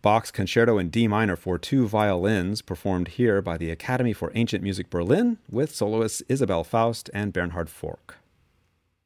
Bach's Concerto in D minor for two violins, performed here by the Academy for Ancient Music Berlin with soloists Isabel Faust and Bernhard Fork.